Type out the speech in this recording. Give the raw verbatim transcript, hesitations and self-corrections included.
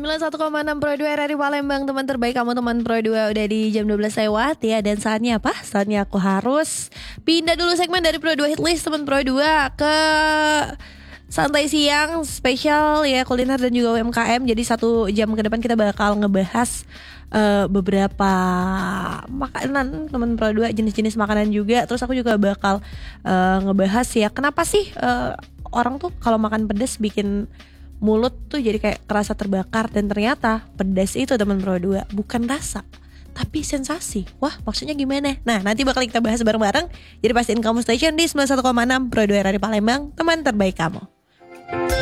sembilan puluh satu koma enam Pro dua R R I Palembang, teman terbaik kamu, teman Pro dua. Udah di jam dua belas lewat ya. Dan saatnya apa? Saatnya aku harus pindah dulu segmen dari Pro dua Hitlist teman Pro dua ke Santai Siang spesial ya, kuliner dan juga U M K M. Jadi satu jam ke depan kita bakal ngebahas uh, beberapa makanan teman Pro dua, jenis-jenis makanan juga. Terus aku juga bakal uh, ngebahas ya, kenapa sih uh, orang tuh kalau makan pedas bikin mulut tuh jadi kayak kerasa terbakar. Dan ternyata pedas itu teman Pro dua bukan rasa tapi sensasi. Wah, maksudnya gimana? Nah, nanti bakal kita bahas bareng-bareng. Jadi pastiin kamu station di sembilan puluh satu koma enam Pro dua R R I Palembang, teman terbaik kamu.